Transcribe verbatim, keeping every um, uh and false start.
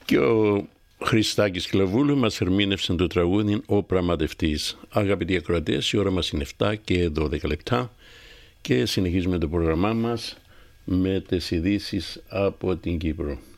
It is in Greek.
Και ο Χριστάκης Κλαβούλου μας ερμήνευσε το τραγούδι «Ο Πραγματευτής». Αγαπητοί ακροατές, η ώρα μας είναι επτά και δώδεκα λεπτά και συνεχίζουμε το πρόγραμμά μας με τις ειδήσεις από την Κύπρο.